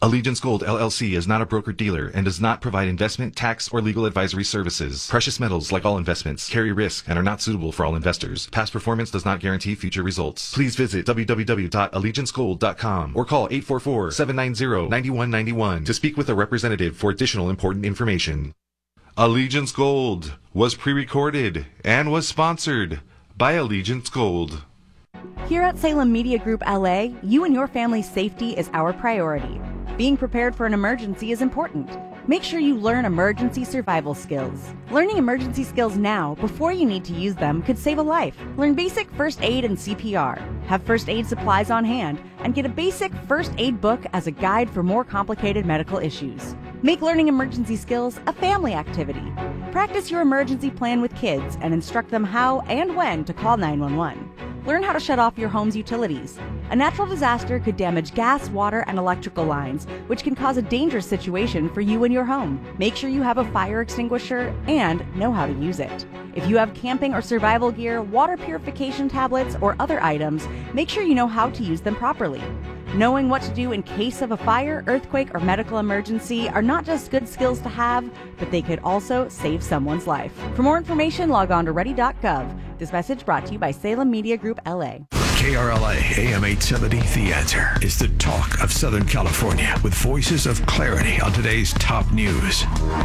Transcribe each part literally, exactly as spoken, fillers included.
Allegiance Gold L L C is not a broker-dealer and does not provide investment, tax, or legal advisory services. Precious metals, like all investments, carry risk and are not suitable for all investors. Past performance does not guarantee future results. Please visit w w w dot allegiance gold dot com or call eight four four, seven nine zero, nine one nine one to speak with a representative for additional important information. Allegiance Gold was pre-recorded and was sponsored by Allegiance Gold. Here at Salem Media Group L A, you and your family's safety is our priority. Being prepared for an emergency is important. Make sure you learn emergency survival skills. Learning emergency skills now, before you need to use them, could save a life. Learn basic first aid and C P R. Have first aid supplies on hand, and get a basic first aid book as a guide for more complicated medical issues. Make learning emergency skills a family activity. Practice your emergency plan with kids and instruct them how and when to call nine one one. Learn how to shut off your home's utilities. A natural disaster could damage gas, water, and electrical lines, which can cause a dangerous situation for you and your home. Make sure you have a fire extinguisher and know how to use it. If you have camping or survival gear, water purification tablets, or other items, make sure you know how to use them properly. Knowing what to do in case of a fire, earthquake, or medical emergency are not just good skills to have, but they could also save someone's life. For more information, log on to ready dot gov. This message brought to you by Salem Media Group L A. K R L A A M eight seventy, The Answer, is the talk of Southern California with voices of clarity on today's top news.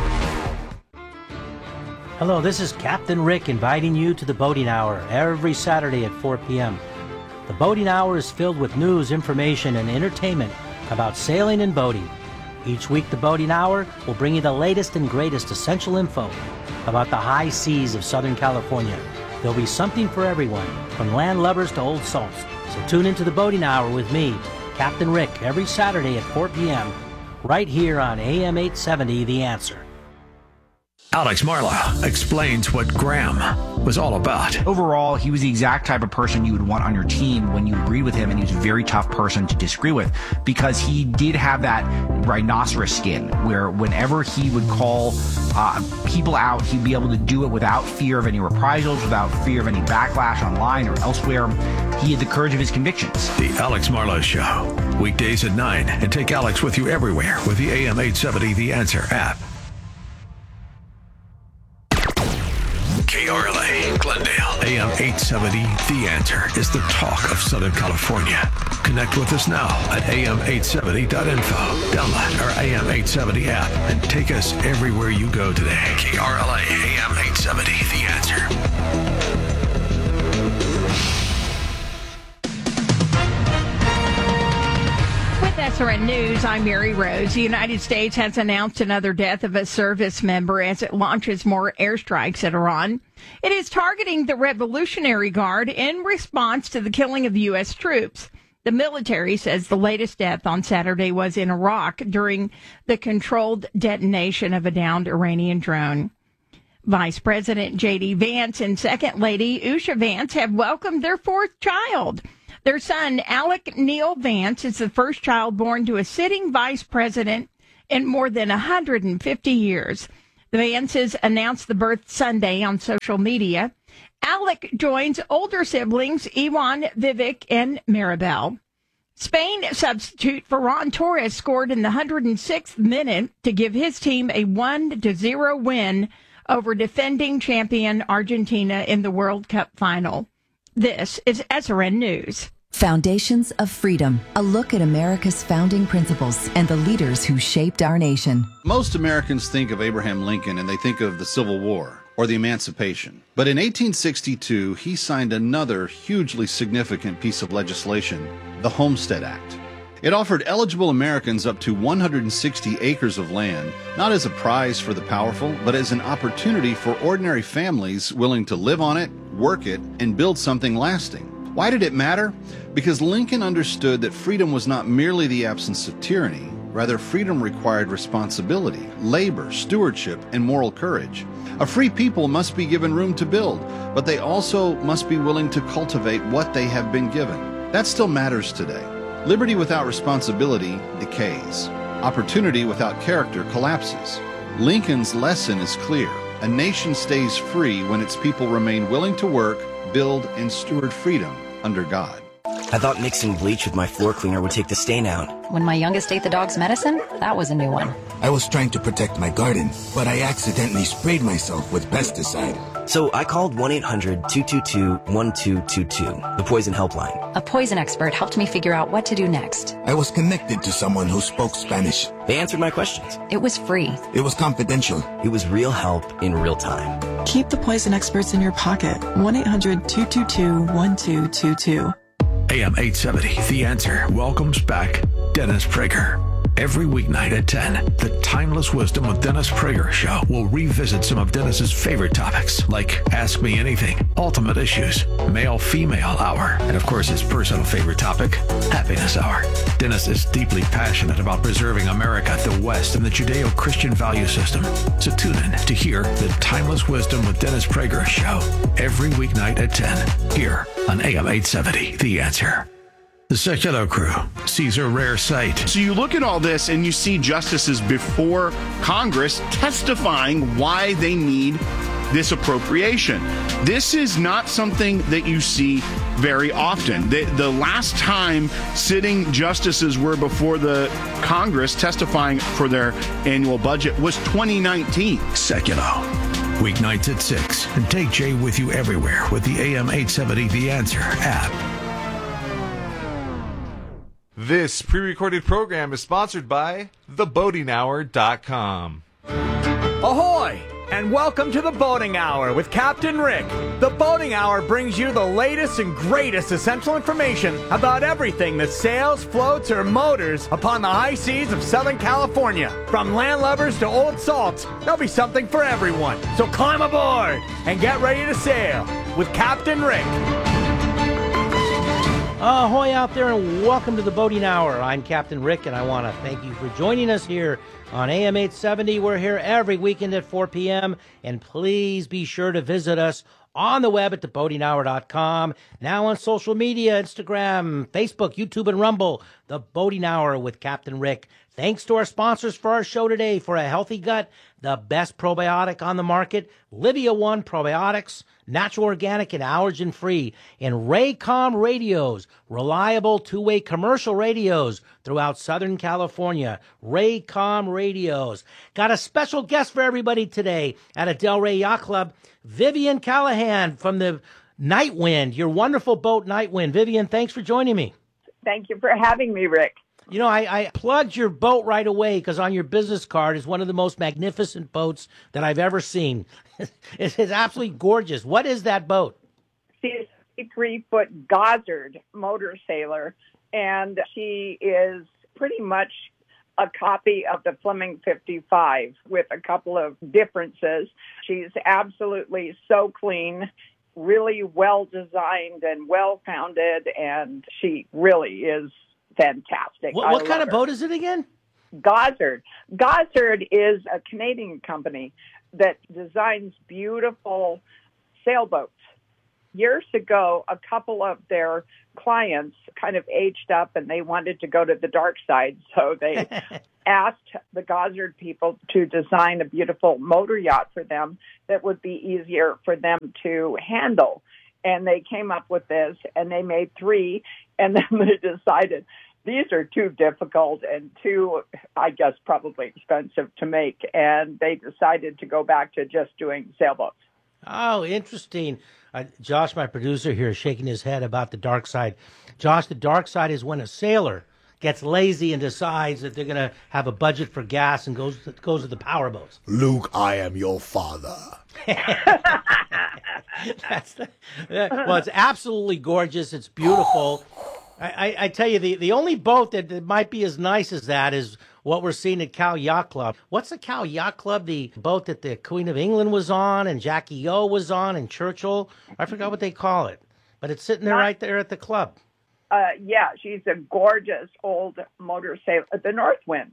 Hello, this is Captain Rick inviting you to the Boating Hour every Saturday at four p.m. The Boating Hour is filled with news, information, and entertainment about sailing and boating. Each week, the Boating Hour will bring you the latest and greatest essential info about the high seas of Southern California. There'll be something for everyone, from land lubbers to old salts. So tune into the Boating Hour with me, Captain Rick, every Saturday at four p.m. right here on A M eight seventy, The Answer. Alex Marlow explains what Graham was all about. Overall, he was the exact type of person you would want on your team when you agreed with him, and he was a very tough person to disagree with because he did have that rhinoceros skin where whenever he would call uh, people out, he'd be able to do it without fear of any reprisals, without fear of any backlash online or elsewhere. He had the courage of his convictions. The Alex Marlow Show, weekdays at nine, and take Alex with you everywhere with the A M eight seventy The Answer app. K R L A, Glendale, A M eight seventy, The Answer is the talk of Southern California. Connect with us now at A M eight seventy dot info. Download our A M eight seventy app and take us everywhere you go today. K R L A, A M eight seventy, The Answer. S R N News, I'm Mary Rose. The United States has announced another death of a service member as it launches more airstrikes at Iran. It is targeting the Revolutionary Guard in response to the killing of U S troops. The military says the latest death on Saturday was in Iraq during the controlled detonation of a downed Iranian drone. Vice President J D Vance and Second Lady Usha Vance have welcomed their fourth child. Their son, Alec Neil Vance, is the first child born to a sitting vice president in more than one hundred fifty years. The Vances announced the birth Sunday on social media. Alec joins older siblings, Iwan, Vivek, and Maribel. Spain substitute Ferran Torres scored in the one hundred sixth minute to give his team a one to zero win over defending champion Argentina in the World Cup final. This is S R N News. Foundations of Freedom, a look at America's founding principles and the leaders who shaped our nation. Most Americans think of Abraham Lincoln and they think of the Civil War or the Emancipation. But in eighteen sixty-two, he signed another hugely significant piece of legislation, the Homestead Act. It offered eligible Americans up to one hundred sixty acres of land, not as a prize for the powerful, but as an opportunity for ordinary families willing to live on it, work it, and build something lasting. Why did it matter? Because Lincoln understood that freedom was not merely the absence of tyranny. Rather, freedom required responsibility, labor, stewardship, and moral courage. A free people must be given room to build, but they also must be willing to cultivate what they have been given. That still matters today. Liberty without responsibility decays. Opportunity without character collapses. Lincoln's lesson is clear. A nation stays free when its people remain willing to work, build, and steward freedom under God. I thought mixing bleach with my floor cleaner would take the stain out. When my youngest ate the dog's medicine, that was a new one. I was trying to protect my garden, but I accidentally sprayed myself with pesticide. So I called one eight hundred two two two one two two two, the poison helpline. A poison expert helped me figure out what to do next. I was connected to someone who spoke Spanish. They answered my questions. It was free. It was confidential. It was real help in real time. Keep the poison experts in your pocket. one eight hundred two two two one two two two. A M eight seventy, The Answer welcomes back Dennis Prager. Every weeknight at ten, the Timeless Wisdom with Dennis Prager show will revisit some of Dennis's favorite topics, like Ask Me Anything, Ultimate Issues, Male-Female Hour, and of course his personal favorite topic, Happiness Hour. Dennis is deeply passionate about preserving America, the West, and the Judeo-Christian value system. So tune in to hear the Timeless Wisdom with Dennis Prager show every weeknight at ten, here on A M eight seventy, The Answer. The Secular Crew sees a rare sight. So you look at all this and you see justices before Congress testifying why they need this appropriation. This is not something that you see very often. The, the last time sitting justices were before the Congress testifying for their annual budget was twenty nineteen. Secular. Weeknights at six. And take Jay with you everywhere with the A M eight seventy The Answer app. This pre-recorded program is sponsored by the boating hour dot com. Ahoy! And welcome to the Boating Hour with Captain Rick. The Boating Hour brings you the latest and greatest essential information about everything that sails, floats, or motors upon the high seas of Southern California. From landlubbers to old salts, there'll be something for everyone. So climb aboard and get ready to sail with Captain Rick. Ahoy out there and welcome to the Boating Hour. I'm Captain Rick and I want to thank you for joining us here on A M eight seventy. We're here every weekend at four p.m. and please be sure to visit us on the web at the boating hour dot com. Now on social media, Instagram, Facebook, YouTube, and Rumble, The Boating Hour with Captain Rick. Thanks to our sponsors for our show today. For a healthy gut, the best probiotic on the market, Livia One Probiotics, natural, organic, and allergen-free. And Raycom Radios, reliable two-way commercial radios throughout Southern California. Raycom Radios. Got a special guest for everybody today at a Delray Yacht Club, Vivian Callahan from the Nightwind, your wonderful boat Nightwind. Vivian, thanks for joining me. Thank you for having me, Rick. You know, I, I plugged your boat right away because on your business card is one of the most magnificent boats that I've ever seen. It's absolutely gorgeous. What is that boat? She's a three-foot Goddard motor sailor, and she is pretty much a copy of the Fleming fifty-five with a couple of differences. She's absolutely so clean, really well-designed and well-founded, and she really is fantastic. What, what kind of boat is it again? Goddard. Goddard is a Canadian company that designs beautiful sailboats. Years ago, a couple of their clients kind of aged up and they wanted to go to the dark side, so they asked the Goddard people to design a beautiful motor yacht for them that would be easier for them to handle. And they came up with this, and they made three, and then they decided these are too difficult and too, I guess, probably expensive to make, and they decided to go back to just doing sailboats. Oh, interesting. Uh, Josh, my producer here, is shaking his head about the dark side. Josh, the dark side is when a sailor gets lazy and decides that they're going to have a budget for gas and goes to, goes to the power boats. Luke, I am your father. That's the, well, it's absolutely gorgeous. It's beautiful. I, I, I tell you, the, the only boat that, that might be as nice as that is what we're seeing at Cal Yacht Club. What's the Cal Yacht Club? The boat that the Queen of England was on and Jackie O was on and Churchill. I forgot what they call it, but it's sitting there right there at the club. Uh, yeah, she's a gorgeous old motor sailor, the Northwind.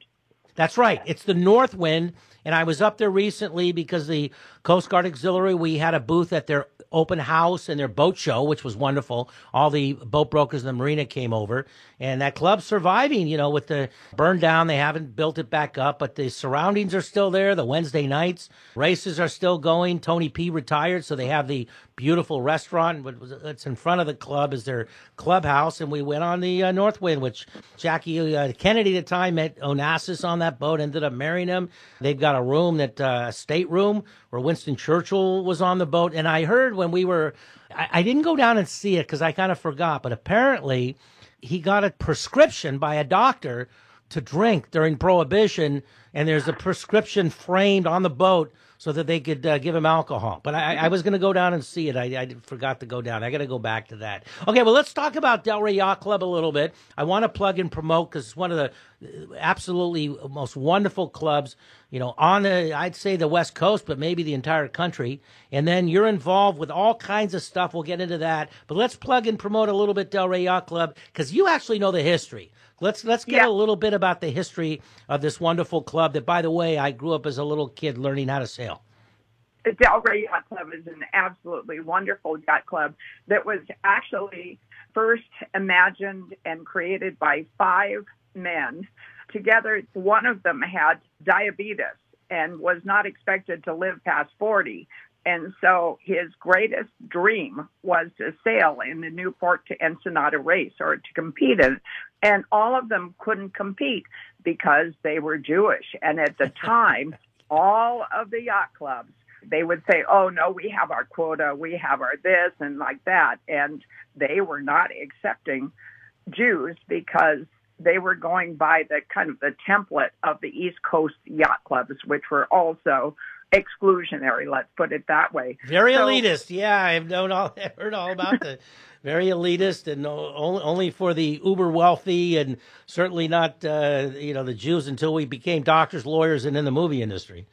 That's right. It's the Northwind, and I was up there recently because the Coast Guard Auxiliary, we had a booth at their open house and their boat show, which was wonderful. All the boat brokers in the marina came over, and that club's surviving, you know, with the burn down. They haven't built it back up, but the surroundings are still there. The Wednesday nights races are still going. Tony P retired, so they have the beautiful restaurant that's in front of the club is their clubhouse, and we went on the uh, Northwind, which Jackie uh, Kennedy at the time met Onassis on that boat, ended up marrying him. They've got a room, that uh, a stateroom, where Winston Churchill was on the boat, and I heard when we were, I, I didn't go down and see it because I kind of forgot, but apparently he got a prescription by a doctor to drink during Prohibition, and there's a prescription framed on the boat so that they could uh, give him alcohol. But I, I was going to go down and see it. I, I forgot to go down. I got to go back to that. Okay, well, let's talk about Delray Yacht Club a little bit. I want to plug and promote because it's one of the absolutely most wonderful clubs, you know, on the, I'd say the West Coast, but maybe the entire country. And then you're involved with all kinds of stuff. We'll get into that. But let's plug and promote a little bit Delray Yacht Club because you actually know the history. Let's let's get yeah. a little bit about the history of this wonderful club that, by the way, I grew up as a little kid learning how to sail. The Delray Yacht Club is an absolutely wonderful yacht club that was actually first imagined and created by five men. Together, one of them had diabetes and was not expected to live past forty. And so his greatest dream was to sail in the Newport to Ensenada race or to compete in. And all of them couldn't compete because they were Jewish. And at the time, all of the yacht clubs, they would say, oh, no, we have our quota, we have our this and like that. And they were not accepting Jews because they were going by the kind of the template of the East Coast yacht clubs, which were also exclusionary, let's put it that way. Very so, elitist. Yeah, I've known all, I've heard all about the very elitist and only, only for the uber wealthy and certainly not, uh, you know, the Jews until we became doctors, lawyers, and in the movie industry.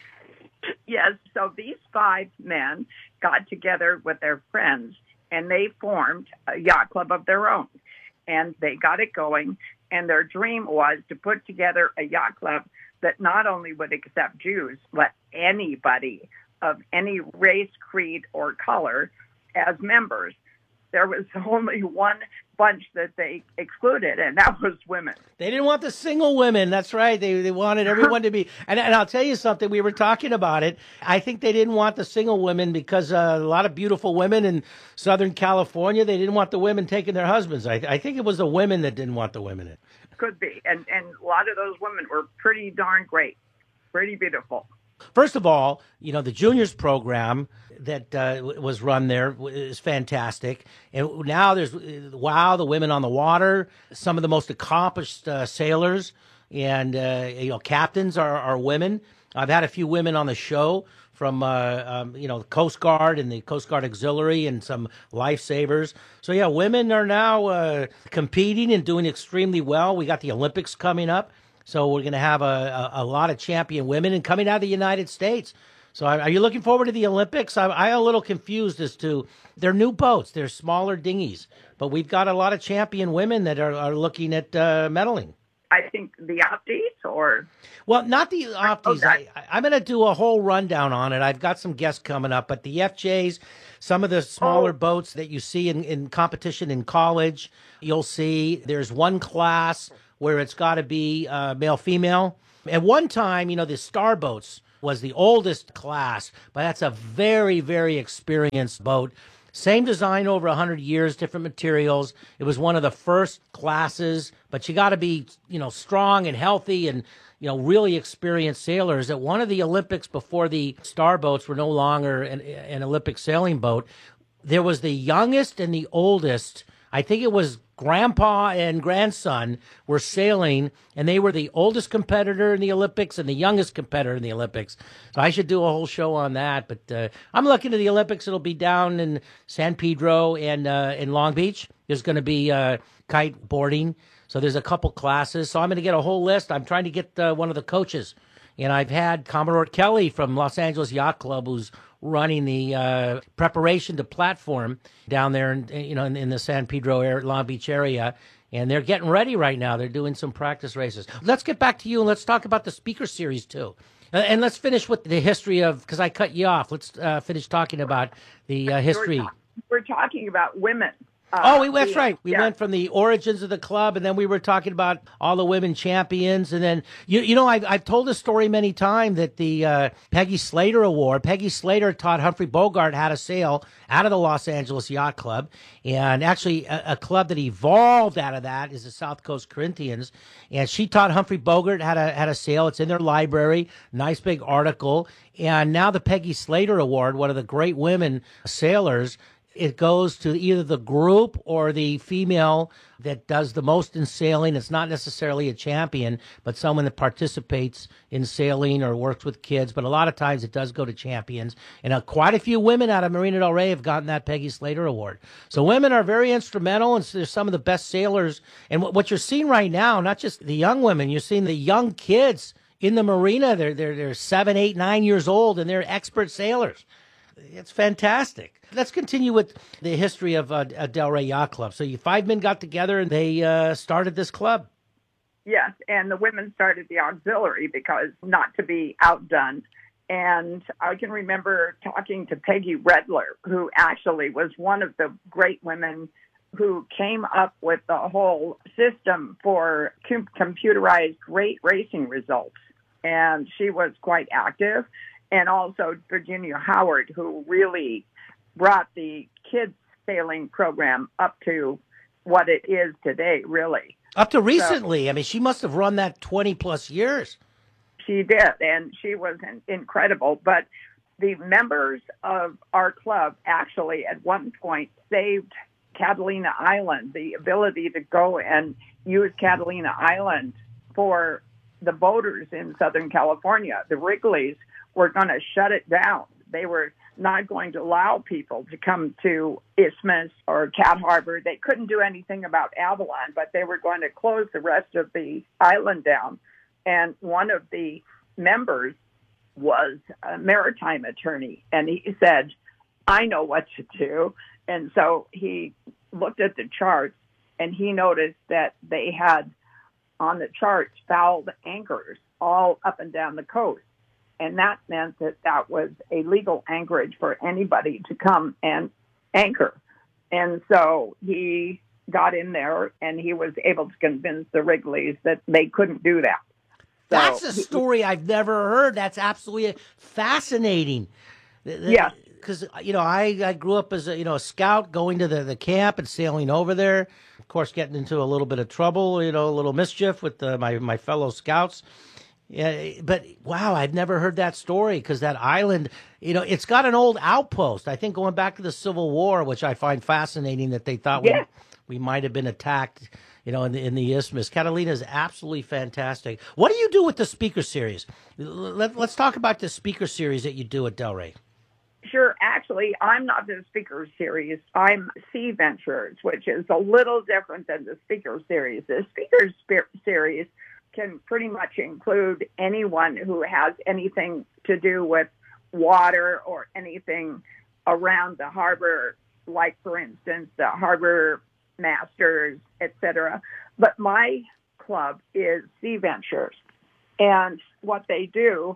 Yes. So these five men got together with their friends and they formed a yacht club of their own. And they got it going. And their dream was to put together a yacht club that not only would accept Jews, but anybody of any race, creed, or color as members. There was only one bunch that they excluded, and that was women. They didn't want the single women. That's right. They they wanted everyone to be. And, and I'll tell you something. We were talking about it. I think they didn't want the single women because uh, a lot of beautiful women in Southern California, they didn't want the women taking their husbands. I, I think it was the women that didn't want the women in. Could be. And, and a lot of those women were pretty darn great, pretty beautiful. First of all, you know, the juniors program that uh, was run there is fantastic. And now there's, wow, the women on the water, some of the most accomplished uh, sailors and, uh, you know, captains are, are women. I've had a few women on the show from, uh, um, you know, the Coast Guard and the Coast Guard Auxiliary and some lifesavers. So, yeah, women are now uh, competing and doing extremely well. We got the Olympics coming up. So we're going to have a, a, a lot of champion women and coming out of the United States. So are you looking forward to the Olympics? I'm, I'm a little confused as to they're new boats. They're smaller dinghies. But we've got a lot of champion women that are, are looking at uh, medaling. I think the Opties or? Well, not the Opties. I, I'm going to do a whole rundown on it. I've got some guests coming up. But the F Js, some of the smaller oh. boats that you see in, in competition in college, you'll see there's one class where it's got to be uh, male-female. At one time, you know, the Star Boats was the oldest class, but that's a very, very experienced boat. Same design over one hundred years, different materials. It was one of the first classes, but you got to be, you know, strong and healthy and, you know, really experienced sailors. At one of the Olympics before the Star Boats were no longer an, an Olympic sailing boat, there was the youngest and the oldest. I think it was grandpa and grandson were sailing, and they were the oldest competitor in the Olympics and the youngest competitor in the Olympics. So I should do a whole show on that. But uh, I'm looking at the Olympics. It'll be down in San Pedro and uh, in Long Beach. There's going to be uh, kite boarding. So there's a couple classes. So I'm going to get a whole list. I'm trying to get uh, one of the coaches. And I've had Commodore Kelly from Los Angeles Yacht Club, who's running the uh, preparation to platform down there, in, you know, in, in the San Pedro area, Long Beach area. And they're getting ready right now. They're doing some practice races. Let's get back to you, and let's talk about the speaker series, too. Uh, and let's finish with the history of, because I cut you off. Let's uh, finish talking about the uh, history. We're, ta- we're talking about women. Uh, oh, we, that's the, right. We yeah. went from the origins of the club, and then we were talking about all the women champions. And then, you you know, I've, I've told this story many times that the uh, Peggy Slater Award, Peggy Slater taught Humphrey Bogart how to sail out of the Los Angeles Yacht Club. And actually, a, a club that evolved out of that is the South Coast Corinthians. And she taught Humphrey Bogart how to, how to sail. It's in their library. Nice big article. And now the Peggy Slater Award, one of the great women sailors, it goes to either the group or the female that does the most in sailing. It's not necessarily a champion, but someone that participates in sailing or works with kids. But a lot of times it does go to champions. And uh, quite a few women out of Marina Del Rey have gotten that Peggy Slater Award. So women are very instrumental, and they're some of the best sailors. And what, what you're seeing right now, not just the young women, you're seeing the young kids in the marina. They're, they're, they're seven, eight, nine years old, and they're expert sailors. It's fantastic. Let's continue with the history of uh, Del Rey Yacht Club. So you five men got together and they uh, started this club. Yes, and the women started the auxiliary because not to be outdone. And I can remember talking to Peggy Redler, who actually was one of the great women who came up with the whole system for com- computerized rate racing results. And she was quite active. And also Virginia Howard, who really brought the kids sailing program up to what it is today, really. Up to recently. So, I mean, she must have run that twenty plus years. She did, and she was incredible. But the members of our club actually at one point saved Catalina Island, the ability to go and use Catalina Island for the boaters in Southern California. The Wrigleys were going to shut it down. They were not going to allow people to come to Isthmus or Cat Harbor. They couldn't do anything about Avalon, but they were going to close the rest of the island down. And one of the members was a maritime attorney, and he said, I know what to do. And so he looked at the charts, and he noticed that they had on the charts fouled anchors all up and down the coast. And that meant that that was a legal anchorage for anybody to come and anchor. And so he got in there, and he was able to convince the Wrigleys that they couldn't do that. So, That's a story I've never heard. That's absolutely fascinating. Yeah. Because, you know, I, I grew up as a, you know, a scout going to the, the camp and sailing over there. Of course, getting into a little bit of trouble, you know, a little mischief with the, my, my fellow scouts. Yeah, but wow, I've never heard that story because that island, you know, it's got an old outpost. I think going back to the Civil War, which I find fascinating that they thought yeah. we, we might have been attacked, you know, in the, in the Isthmus. Catalina is absolutely fantastic. What do you do with the speaker series? Let, let's talk about the speaker series that you do at Del Rey. Sure. Actually, I'm not the speaker series. I'm Sea Ventures, which is a little different than the speaker series. The speaker spe- series can pretty much include anyone who has anything to do with water or anything around the harbor, like, for instance, the harbor masters, et cetera. But my club is Sea Ventures. And what they do,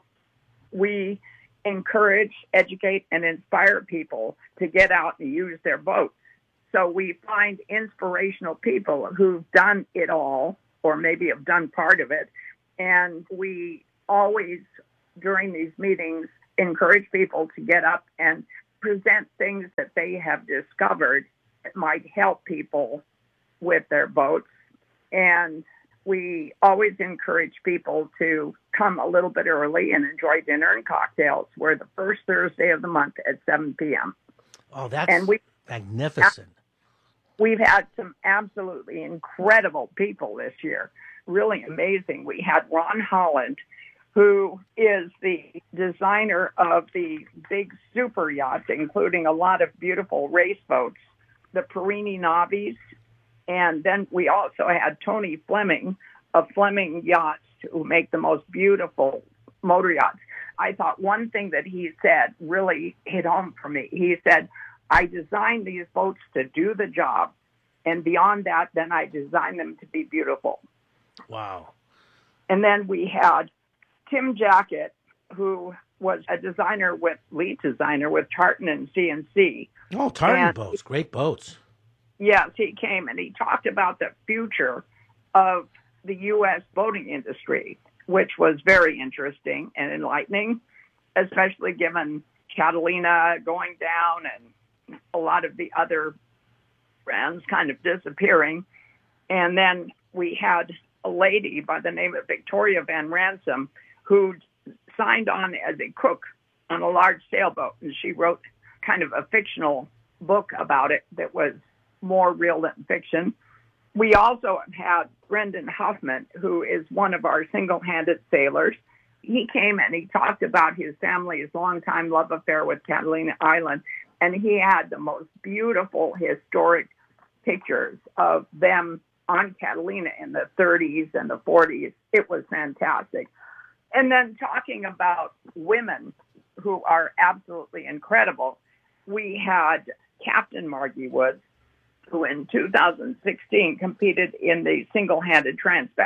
we encourage, educate, and inspire people to get out and use their boats. So we find inspirational people who've done it all, or maybe have done part of it. And we always, during these meetings, encourage people to get up and present things that they have discovered that might help people with their boats. And we always encourage people to come a little bit early and enjoy dinner and cocktails. We're the first Thursday of the month at seven p.m. Oh, that's and we, magnificent. We've had some absolutely incredible people this year, really amazing. We had Ron Holland, who is the designer of the big super yachts, including a lot of beautiful race boats, the Perini Navis. And then we also had Tony Fleming of Fleming Yachts, who make the most beautiful motor yachts. I thought one thing that he said really hit home for me. He said, I designed these boats to do the job, And beyond that, then I designed them to be beautiful. Wow. And then we had Tim Jackett, who was a designer with, lead designer with Tartan and C N C. Oh, Tartan and, boats, great boats. Yes, he came and he talked about the future of the U S boating industry, which was very interesting and enlightening, especially given Catalina going down and a lot of the other brands kind of disappearing. And then we had a lady by the name of Victoria Van Ransom who signed on as a cook on a large sailboat, and she wrote kind of a fictional book about it that was more real than fiction. We also have had Brendan Huffman, who is one of our single-handed sailors. He came and he talked about his family's longtime love affair with Catalina Island, and he had the most beautiful historic pictures of them on Catalina in the thirties and the forties. It was fantastic. And then talking about women who are absolutely incredible, we had Captain Margie Woods, who in two thousand sixteen competed in the single-handed Transpac.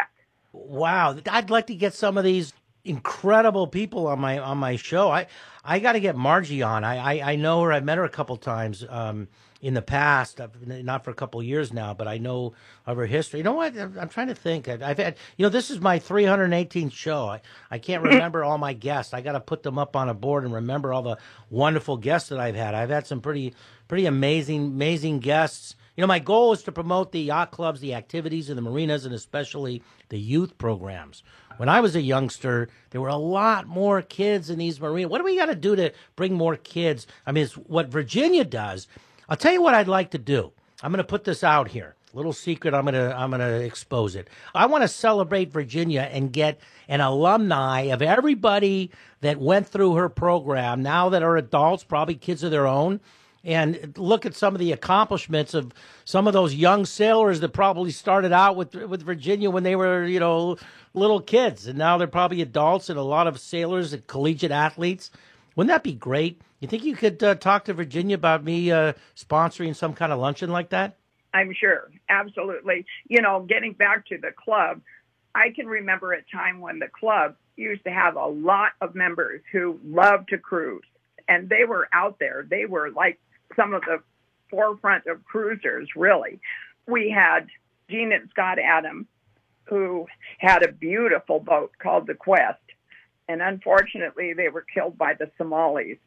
Wow, I'd like to get some of these incredible people on my on my show. I I got to get Margie on. I, I I know her. I've met her a couple times um, in the past, not for a couple of years now, but I know of her history. You know what? I'm, I'm trying to think. I've, I've had, you know, this is my three hundred eighteenth show. I, I can't remember all my guests. I got to put them up on a board and remember all the wonderful guests that I've had. I've had some pretty pretty amazing amazing guests. You know, my goal is to promote the yacht clubs, the activities in the marinas, and especially the youth programs. When I was a youngster, there were a lot more kids in these marinas. What do we got to do to bring more kids? I mean, it's what Virginia does. I'll tell you what I'd like to do. I'm going to put this out here. Little secret, I'm going to I'm going to expose it. I want to celebrate Virginia and get an alumni of everybody that went through her program, now that are adults, probably kids of their own, and look at some of the accomplishments of some of those young sailors that probably started out with with Virginia when they were, you know, little kids, and now they're probably adults, and a lot of sailors and collegiate athletes. Wouldn't that be great? You think you could uh, talk to Virginia about me uh, sponsoring some kind of luncheon like that? I'm sure. Absolutely. You know, getting back to the club, I can remember a time when the club used to have a lot of members who loved to cruise, and they were out there. They were like some of the forefront of cruisers, really. We had Gene and Scott Adam, who had a beautiful boat called the Quest, and unfortunately they were killed by the Somalis.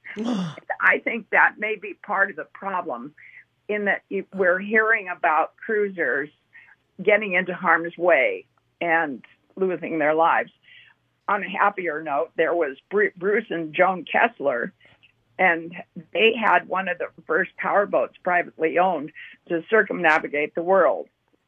I think that may be part of the problem, in that we're hearing about cruisers getting into harm's way and losing their lives. On a happier note, there was Bruce and Joan Kessler, and they had one of the first powerboats privately owned to circumnavigate the world.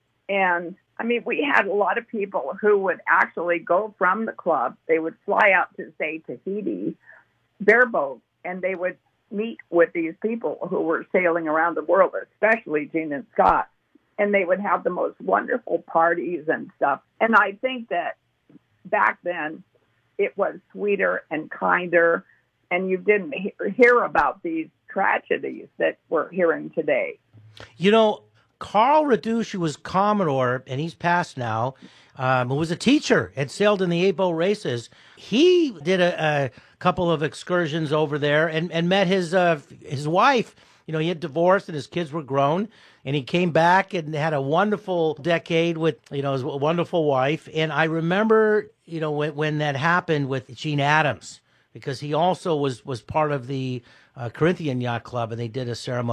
And I mean, we had a lot of people who would actually go from the club. They would fly out to, say, Tahiti, bareboat, and they would meet with these people who were sailing around the world, especially Gene and Scott. And they would have the most wonderful parties and stuff. And I think that back then it was sweeter and kinder, and you didn't he- hear about these tragedies that we're hearing today. You know, Carl Radouche, who was Commodore, and he's passed now, um, who was a teacher and sailed in the eight-boat races, he did a, a couple of excursions over there and, and met his uh, his wife. You know, he had divorced and his kids were grown, and he came back and had a wonderful decade with, you know, his wonderful wife. And I remember, you know, when, when that happened with Gene Adams, because he also was, was part of the uh, Corinthian Yacht Club, and they did a ceremony